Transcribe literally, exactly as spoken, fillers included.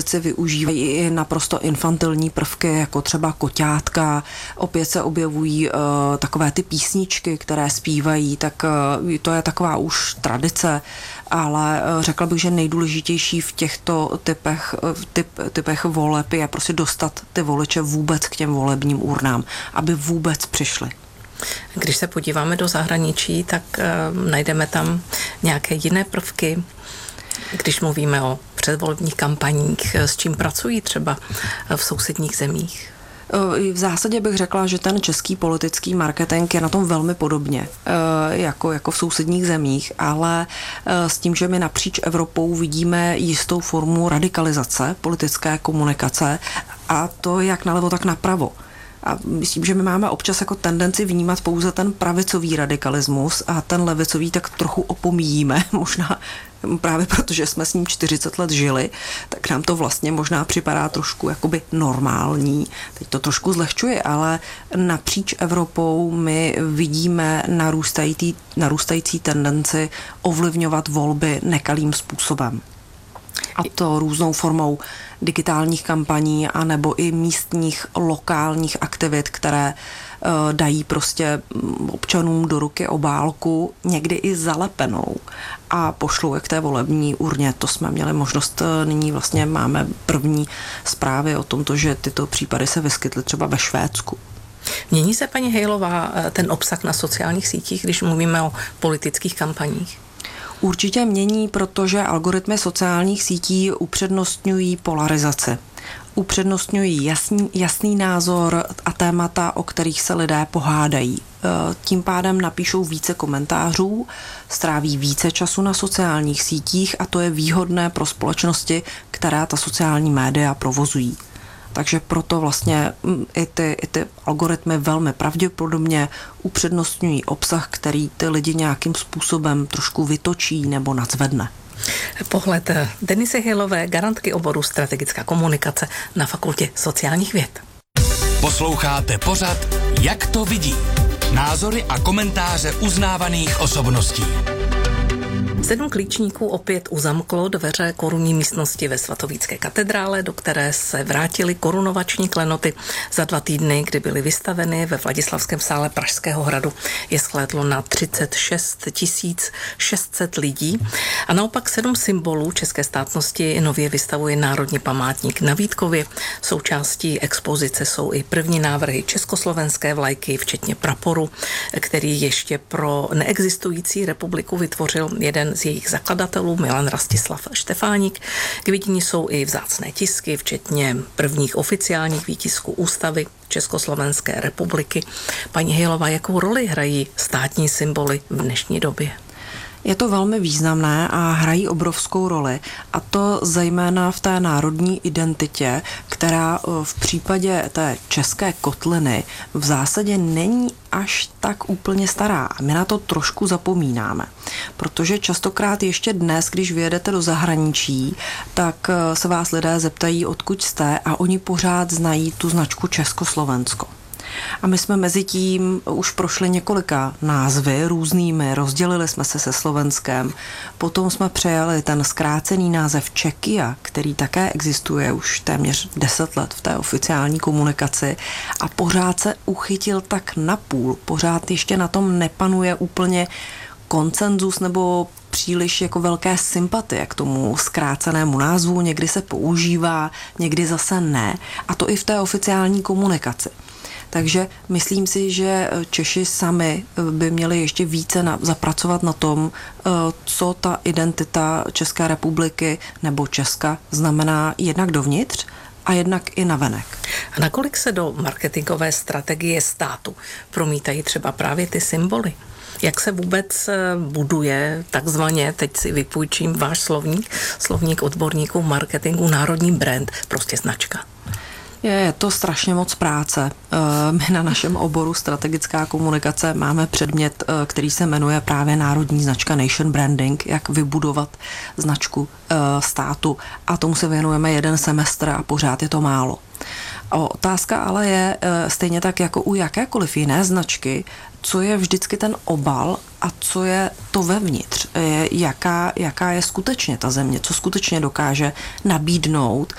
politici využívají i naprosto infantilní prvky, jako třeba koťátka. Opět se objevují uh, takové ty písničky, které zpívají, tak uh, to je taková už tradice, ale uh, řekla bych, že nejdůležitější v těchto typech, v typ, typech voleb je prostě dostat ty voliče vůbec k těm volebním urnám, aby vůbec přišli. Když se podíváme do zahraničí, tak uh, najdeme tam nějaké jiné prvky, když mluvíme o předvolebních kampaních, s čím pracují třeba v sousedních zemích? V zásadě bych řekla, že ten český politický marketing je na tom velmi podobně jako, jako v sousedních zemích, ale s tím, že my napříč Evropou vidíme jistou formu radikalizace politické komunikace, a to jak nalevo, tak napravo. A myslím, že my máme občas jako tendenci vnímat pouze ten pravicový radikalismus a ten levicový tak trochu opomíjíme, možná právě protože jsme s ním čtyřicet let žili, tak nám to vlastně možná připadá trošku jakoby normální. Teď to trošku zlehčuje, ale napříč Evropou my vidíme narůstající, narůstající tendenci ovlivňovat volby nekalým způsobem. A to různou formou digitálních kampaní a nebo i místních lokálních aktivit, které uh, dají prostě občanům do ruky obálku, někdy i zalepenou, a pošlou je k té volební urně. To jsme měli možnost, nyní vlastně máme první zprávy o tomto, že tyto případy se vyskytly třeba ve Švédsku. Mění se, paní Hejlová, ten obsah na sociálních sítích, když mluvíme o politických kampaních? Určitě mění, protože algoritmy sociálních sítí upřednostňují polarizaci. Upřednostňují jasný, jasný názor a témata, o kterých se lidé pohádají. Tím pádem napíšou více komentářů, stráví více času na sociálních sítích a to je výhodné pro společnosti, které ta sociální média provozují. Takže proto vlastně i ty, i ty algoritmy velmi pravděpodobně upřednostňují obsah, který ty lidi nějakým způsobem trošku vytočí nebo nadzvedne. Pohled Denise Hejlové, garantky oboru strategická komunikace na Fakultě sociálních věd. Posloucháte pořad Jak to vidí? Názory a komentáře uznávaných osobností. Sedm klíčníků opět uzamklo dveře korunní místnosti ve Svatovícké katedrále, do které se vrátily korunovační klenoty. Za dva týdny, kdy byly vystaveny ve Vladislavském sále Pražského hradu, je shlédlo na třicet šest tisíc šest set lidí. A naopak sedm symbolů české státnosti nově vystavuje Národní památník na Vítkově. Součástí expozice jsou i první návrhy československé vlajky, včetně praporu, který ještě pro neexistující republiku vytvořil jeden z jejich zakladatelů, Milan Rastislav Štefánik. K vidění jsou i vzácné tisky, včetně prvních oficiálních výtisků ústavy Československé republiky. Paní Hejlová, jakou roli hrají státní symboly v dnešní době? Je to velmi významné a hrají obrovskou roli, a to zejména v té národní identitě, která v případě té české kotliny v zásadě není až tak úplně stará. A my na to trošku zapomínáme, protože častokrát ještě dnes, když vyjedete do zahraničí, tak se vás lidé zeptají, odkud jste, a oni pořád znají tu značku Československo. A my jsme mezi tím už prošli několika názvy různými, rozdělili jsme se se Slovenskem, potom jsme přejali ten zkrácený název Čekia, který také existuje už téměř deset let v té oficiální komunikaci, a pořád se uchytil tak napůl, pořád ještě na tom nepanuje úplně konsenzus nebo příliš jako velké sympatie k tomu zkrácenému názvu, někdy se používá, někdy zase ne, a to i v té oficiální komunikaci. Takže myslím si, že Češi sami by měli ještě více na, zapracovat na tom, co ta identita České republiky nebo Česka znamená jednak dovnitř a jednak i navenek. A nakolik se do marketingové strategie státu promítají třeba právě ty symboly? Jak se vůbec buduje takzvaně, teď si vypůjčím váš slovník, slovník odborníků marketingu, národní brand, prostě značka? Je, je to strašně moc práce. My na našem oboru strategická komunikace máme předmět, který se jmenuje právě národní značka Nation Branding, jak vybudovat značku státu, a tomu se věnujeme jeden semestr a pořád je to málo. Otázka ale je stejně tak jako u jakékoliv jiné značky, co je vždycky ten obal a co je to vevnitř, jaká, jaká je skutečně ta země, co skutečně dokáže nabídnout